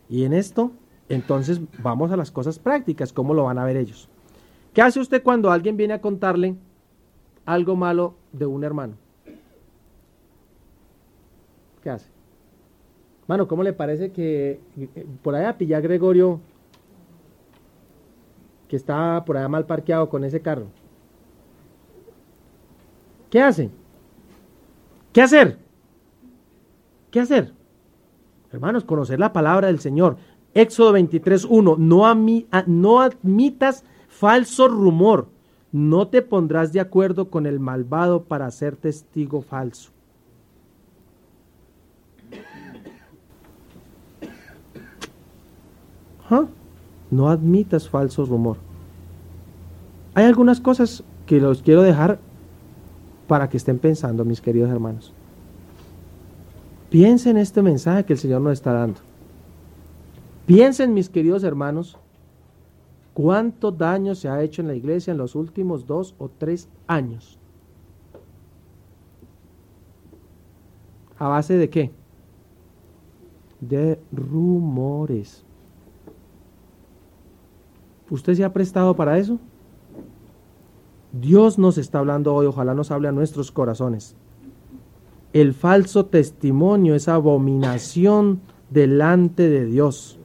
Y en esto, entonces, vamos a las cosas prácticas, ¿cómo lo van a ver ellos? ¿Qué hace usted cuando alguien viene a contarle algo malo de un hermano? ¿Qué hace? Mano, ¿cómo le parece que por allá pillé a Gregorio, que está por allá mal parqueado con ese carro? ¿Qué hace? ¿Qué hacer? ¿Qué hacer? Hermanos, conocer la palabra del Señor. Éxodo 23:1, no admitas falso rumor, no te pondrás de acuerdo con el malvado para ser testigo falso. No admitas falso rumor. Hay algunas cosas que los quiero dejar para que estén pensando, mis queridos hermanos. Piensen en este mensaje que el Señor nos está dando. Piensen, mis queridos hermanos, cuánto daño se ha hecho en la iglesia en los últimos 2 o 3 años. ¿A base de qué? De rumores. ¿Usted se ha prestado para eso? Dios nos está hablando hoy, ojalá nos hable a nuestros corazones. El falso testimonio es abominación delante de Dios.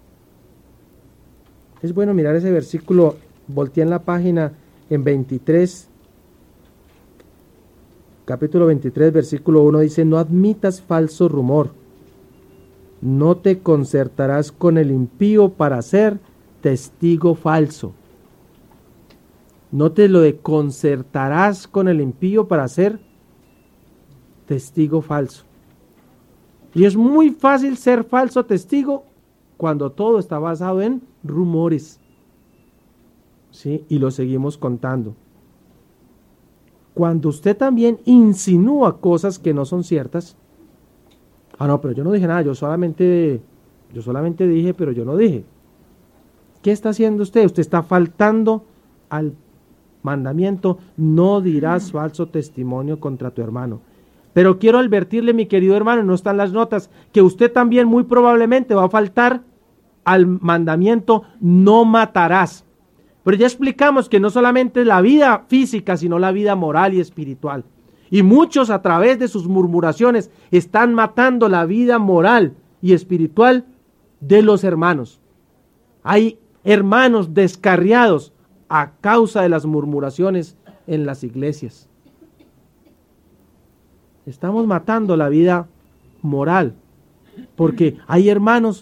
Es bueno mirar ese versículo, volteé en la página en 23, capítulo 23, versículo 1, dice: no admitas falso rumor, no te concertarás con el impío para ser testigo falso. Note lo de concertarás con el impío para ser testigo falso. Y es muy fácil ser falso testigo cuando todo está basado en rumores. ¿Sí? Y lo seguimos contando. Cuando usted también insinúa cosas que no son ciertas. No, pero yo no dije nada, yo solamente dije, pero yo no dije. ¿Qué está haciendo usted? Usted está faltando al mandamiento: no dirás falso testimonio contra tu hermano. Pero quiero advertirle, mi querido hermano, no están las notas, que usted también muy probablemente va a faltar al mandamiento: no matarás. Pero ya explicamos que no solamente la vida física, sino la vida moral y espiritual. Y muchos, a través de sus murmuraciones, están matando la vida moral y espiritual de los hermanos. Hay hermanos descarriados a causa de las murmuraciones en las iglesias. Estamos matando la vida moral, porque hay hermanos.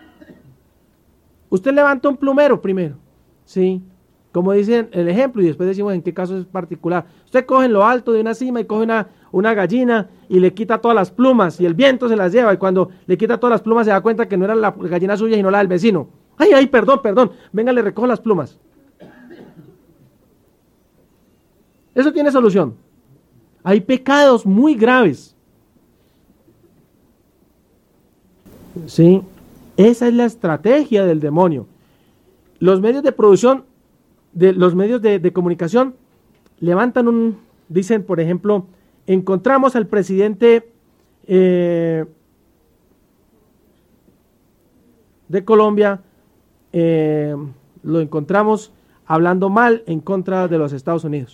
Usted levanta un plumero primero, ¿sí? Como dicen el ejemplo, y después decimos en qué caso es particular. Usted coge en lo alto de una cima y coge una gallina y le quita todas las plumas y el viento se las lleva, y cuando le quita todas las plumas se da cuenta que no era la gallina suya sino la del vecino. Ay, perdón, venga, le recojo las plumas. Eso tiene solución. Hay pecados muy graves. Sí, esa es la estrategia del demonio. Los medios de producción, los medios de comunicación levantan dicen, por ejemplo, encontramos al presidente de Colombia, lo encontramos hablando mal en contra de los Estados Unidos.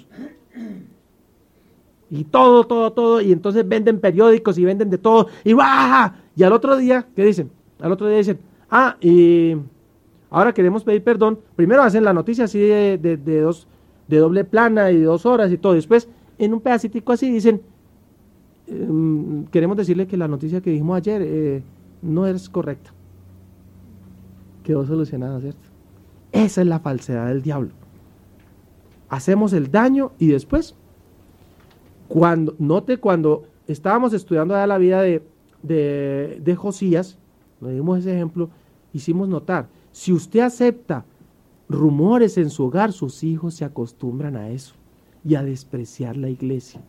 Y todo, y entonces venden periódicos y venden de todo, y ¡guau! Y al otro día, ¿qué dicen? Al otro día dicen: y ahora queremos pedir perdón. Primero hacen la noticia así de doble plana y de 2 horas y todo. Después, en un pedacitico así, dicen: queremos decirle que la noticia que dijimos ayer no es correcta. Quedó solucionada, ¿cierto? Esa es la falsedad del diablo. Hacemos el daño y después, cuando estábamos estudiando la vida de Josías, nos dimos ese ejemplo, hicimos notar: si usted acepta rumores en su hogar, sus hijos se acostumbran a eso y a despreciar la iglesia.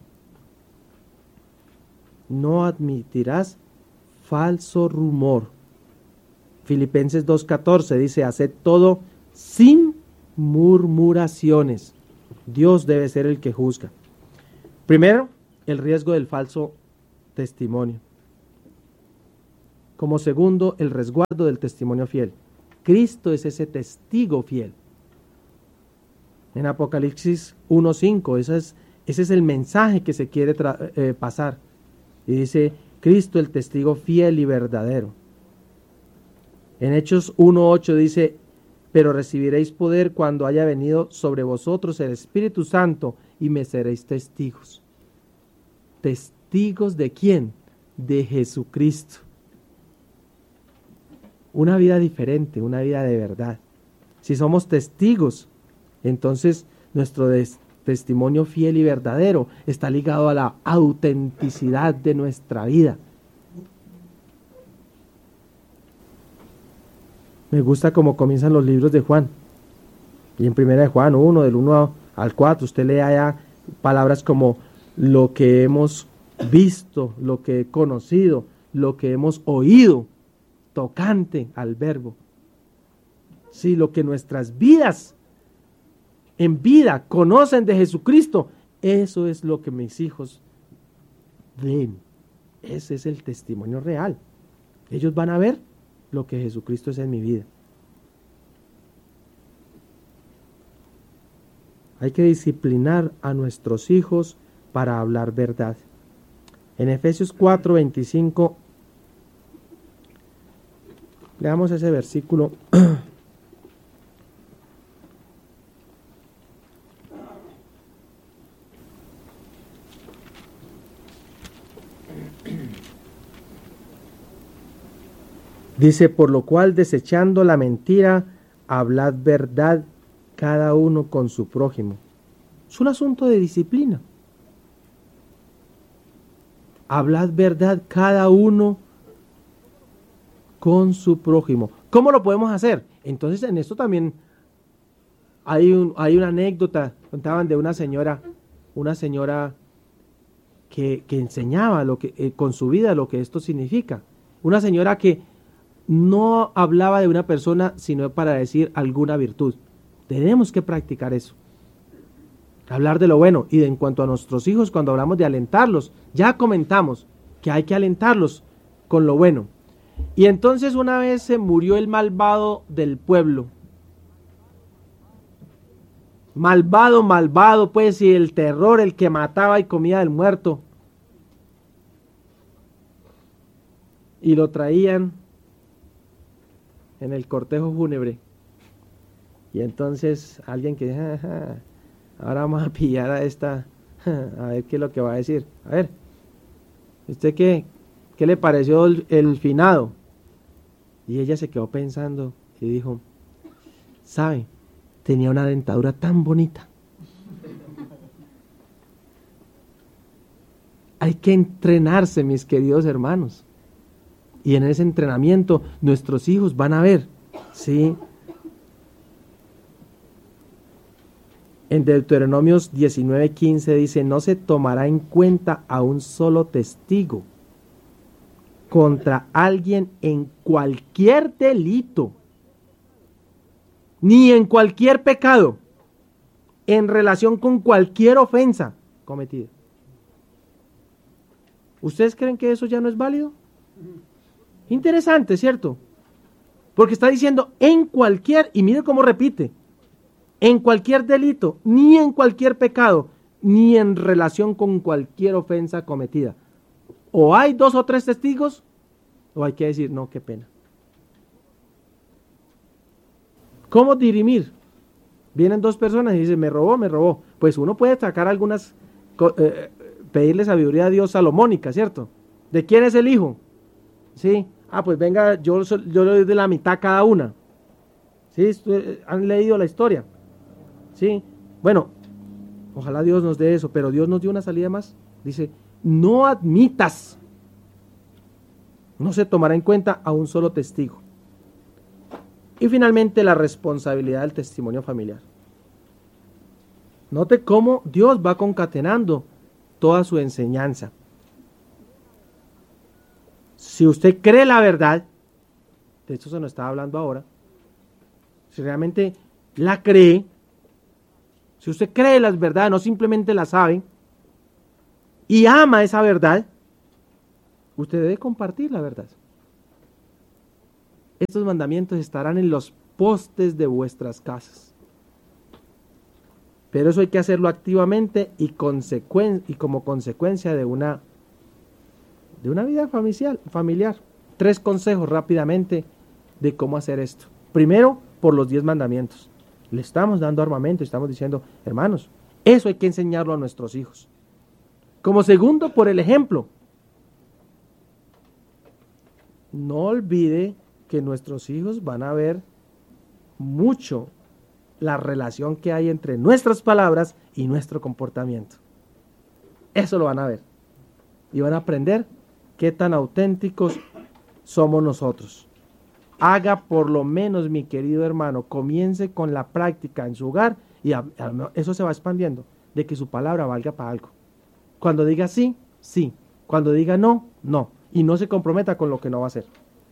No admitirás falso rumor. Filipenses 2:14 dice: haced todo sin murmuraciones. Dios debe ser el que juzga. Primero, el riesgo del falso testimonio. Como segundo, el resguardo del testimonio fiel. Cristo es ese testigo fiel. En Apocalipsis 1:5, ese es el mensaje que se quiere pasar. Y dice, Cristo el testigo fiel y verdadero. En Hechos 1:8 dice, pero recibiréis poder cuando haya venido sobre vosotros el Espíritu Santo y me seréis testigos. ¿Testigos de quién? De Jesucristo. Una vida diferente, una vida de verdad. Si somos testigos, entonces nuestro testimonio fiel y verdadero está ligado a la autenticidad de nuestra vida. Me gusta cómo comienzan los libros de Juan. Y en 1 de Juan 1, del 1 al 4, usted lee allá palabras como lo que hemos visto, lo que he conocido, lo que hemos oído, tocante al verbo. Sí, lo que nuestras vidas en vida conocen de Jesucristo, eso es lo que mis hijos ven. Ese es el testimonio real. Ellos van a ver lo que Jesucristo es en mi vida. Hay que disciplinar a nuestros hijos para hablar verdad. En Efesios 4:25, leamos ese versículo. Dice, por lo cual, desechando la mentira, hablad verdad cada uno con su prójimo. Es un asunto de disciplina. Hablad verdad cada uno con su prójimo. ¿Cómo lo podemos hacer? Entonces, en esto también hay una anécdota. Contaban de una señora que enseñaba con su vida lo que esto significa. Una señora que no hablaba de una persona, sino para decir alguna virtud. Tenemos que practicar eso. Hablar de lo bueno. Y en cuanto a nuestros hijos, cuando hablamos de alentarlos, ya comentamos que hay que alentarlos con lo bueno. Y entonces una vez se murió el malvado del pueblo. Malvado, pues, y el terror, el que mataba y comía del muerto. Y lo traían en el cortejo fúnebre. Y entonces alguien que ahora vamos a pillar a esta, a ver qué es lo que va a decir. A ver, ¿usted qué le pareció el finado? Y ella se quedó pensando y dijo, ¿sabe? Tenía una dentadura tan bonita. Hay que entrenarse, mis queridos hermanos. Y en ese entrenamiento nuestros hijos van a ver, ¿sí? En Deuteronomios 19:15 dice, no se tomará en cuenta a un solo testigo contra alguien en cualquier delito, ni en cualquier pecado, en relación con cualquier ofensa cometida. ¿Ustedes creen que eso ya no es válido? Interesante, ¿cierto? Porque está diciendo en cualquier, y mire cómo repite, en cualquier delito, ni en cualquier pecado, ni en relación con cualquier ofensa cometida. O hay 2 o 3 testigos, o hay que decir, no, qué pena. ¿Cómo dirimir? Vienen 2 personas y dicen, me robó. Pues uno puede sacar algunas, pedirle sabiduría a Dios salomónica, ¿cierto? ¿De quién es el hijo? ¿Sí? Pues venga, yo le doy de la mitad cada una. ¿Sí? ¿Han leído la historia? ¿Sí? Bueno, ojalá Dios nos dé eso, pero Dios nos dio una salida más. Dice, no admitas, no se tomará en cuenta a un solo testigo. Y finalmente la responsabilidad del testimonio familiar. Note cómo Dios va concatenando toda su enseñanza. Si usted cree la verdad, de esto se nos está hablando ahora, si realmente la cree, si usted cree las verdades, no simplemente la sabe, y ama esa verdad, usted debe compartir la verdad. estos mandamientos estarán en los postes de vuestras casas. Pero eso hay que hacerlo activamente y como consecuencia de una vida familiar. 3 consejos rápidamente de cómo hacer esto. Primero, por los 10 mandamientos. Le estamos dando armamento y estamos diciendo, hermanos, eso hay que enseñarlo a nuestros hijos. Como segundo, por el ejemplo. No olvide que nuestros hijos van a ver mucho la relación que hay entre nuestras palabras y nuestro comportamiento. Eso lo van a ver. Y van a aprender qué tan auténticos somos nosotros. Haga por lo menos, mi querido hermano, comience con la práctica en su hogar y eso se va expandiendo, de que su palabra valga para algo. Cuando diga sí, sí. Cuando diga no, no. Y no se comprometa con lo que no va a hacer.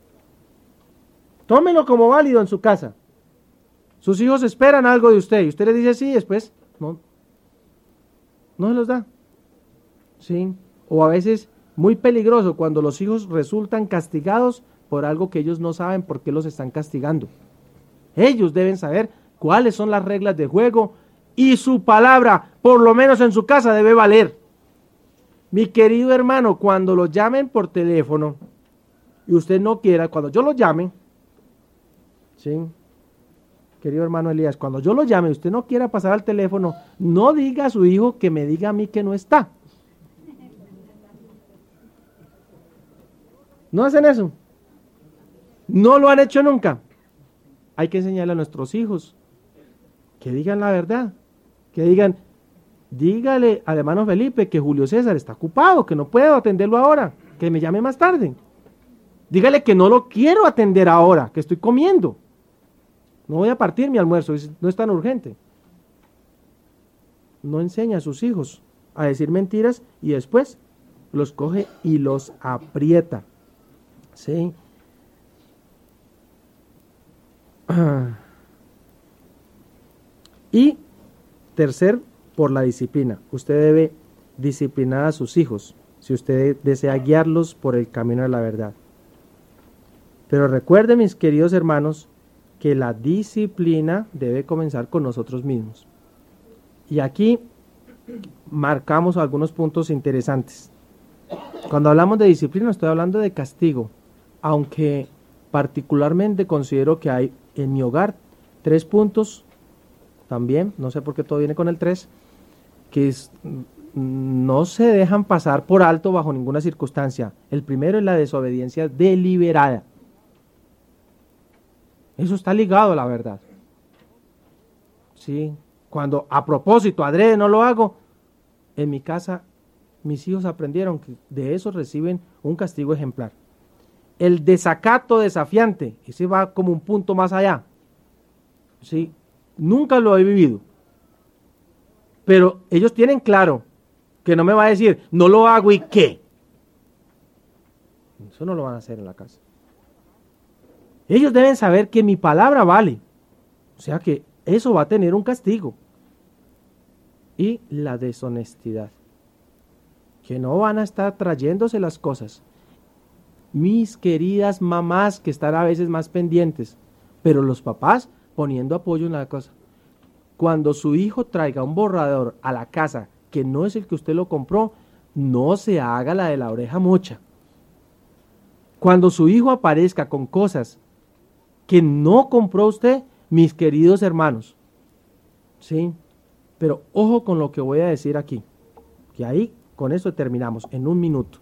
Tómelo como válido en su casa. Sus hijos esperan algo de usted y usted le dice sí, después no se los da. Sí. O a veces muy peligroso cuando los hijos resultan castigados por algo que ellos no saben por qué los están castigando. Ellos deben saber cuáles son las reglas de juego y su palabra, por lo menos en su casa, debe valer. Mi querido hermano, cuando lo llamen por teléfono y usted no quiera, cuando yo lo llame, ¿sí? Querido hermano Elías, cuando yo lo llame y usted no quiera pasar al teléfono, no diga a su hijo que me diga a mí que no está. ¿No hacen eso? No lo han hecho nunca. Hay que enseñarle a nuestros hijos que digan la verdad, que digan, dígale al hermano Felipe que Julio César está ocupado, que no puedo atenderlo ahora, que me llame más tarde. Dígale que no lo quiero atender ahora, que estoy comiendo. No voy a partir mi almuerzo, no es tan urgente. No enseña a sus hijos a decir mentiras y después los coge y los aprieta. ¿Sí? Y tercer, por la disciplina. Usted debe disciplinar a sus hijos si usted desea guiarlos por el camino de la verdad. Pero recuerden, mis queridos hermanos, que la disciplina debe comenzar con nosotros mismos. Y aquí marcamos algunos puntos interesantes. Cuando hablamos de disciplina, estoy hablando de castigo, aunque particularmente considero que hay en mi hogar 3 puntos también, no sé por qué todo viene con el 3, que no se dejan pasar por alto bajo ninguna circunstancia. El primero es la desobediencia deliberada. Eso está ligado a la verdad. Sí, cuando a propósito, adrede no lo hago, en mi casa mis hijos aprendieron que de eso reciben un castigo ejemplar. El desacato desafiante, ese va como un punto más allá. Sí, nunca lo he vivido. Pero ellos tienen claro que no me va a decir, no lo hago y qué. Eso no lo van a hacer en la casa. Ellos deben saber que mi palabra vale. O sea que eso va a tener un castigo. Y la deshonestidad. Que no van a estar trayéndose las cosas. Mis queridas mamás que están a veces más pendientes, pero los papás poniendo apoyo en la cosa. Cuando su hijo traiga un borrador a la casa que no es el que usted lo compró, no se haga la de la oreja mocha. Cuando su hijo aparezca con cosas que no compró usted, mis queridos hermanos, ¿sí? Pero ojo con lo que voy a decir aquí, que ahí con eso terminamos en un minuto.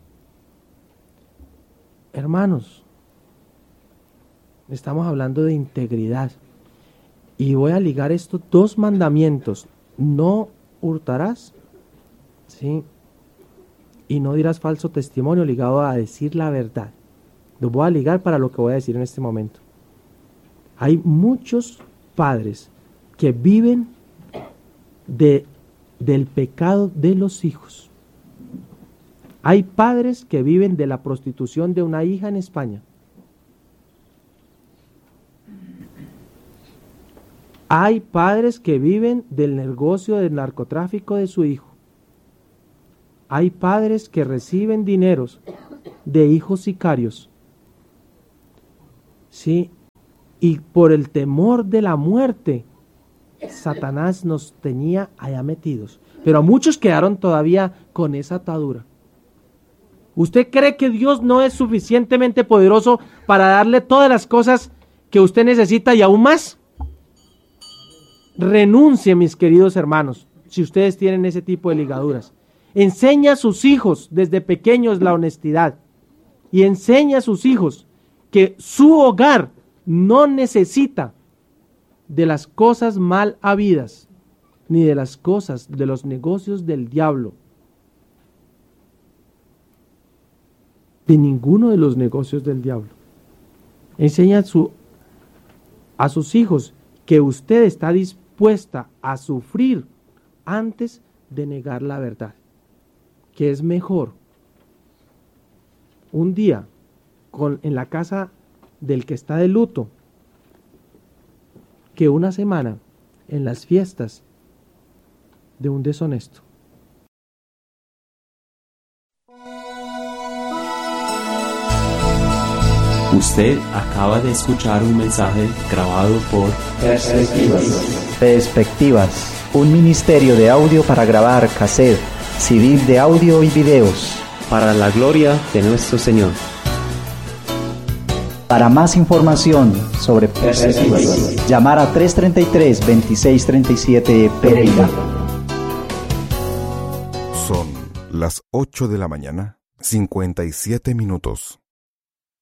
Hermanos, estamos hablando de integridad y voy a ligar estos 2 mandamientos: no hurtarás, ¿sí? Y no dirás falso testimonio, ligado a decir la verdad. Los voy a ligar para lo que voy a decir en este momento. Hay muchos padres que viven del pecado de los hijos. Hay padres que viven de la prostitución de una hija en España. Hay padres que viven del negocio del narcotráfico de su hijo. Hay padres que reciben dineros de hijos sicarios. ¿sí? Y por el temor de la muerte, Satanás nos tenía allá metidos. Pero muchos quedaron todavía con esa atadura. ¿Usted cree que Dios no es suficientemente poderoso para darle todas las cosas que usted necesita y aún más? Renuncie, mis queridos hermanos, si ustedes tienen ese tipo de ligaduras. Enseña a sus hijos desde pequeños la honestidad. Y enseña a sus hijos que su hogar no necesita de las cosas mal habidas, ni de las cosas, de los negocios del diablo. De ninguno de los negocios del diablo. Enseña a sus hijos que usted está dispuesta a sufrir antes de negar la verdad. Que es mejor un día en la casa del que está de luto que una semana en las fiestas de un deshonesto. Usted acaba de escuchar un mensaje grabado por Perspectivas, un ministerio de audio para grabar cassette, CD de audio y videos. para la gloria de nuestro Señor. Para más información sobre Perspectivas, llamar a 333-2637 Pereira. Son las 8 de la mañana, 57 minutos.